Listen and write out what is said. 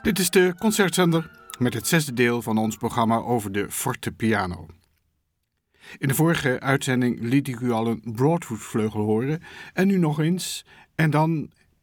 Dit is de Concertzender met het 6e deel van ons programma over de fortepiano. In de vorige uitzending liet ik u al een Broadwood-vleugel horen en nu nog eens. En dan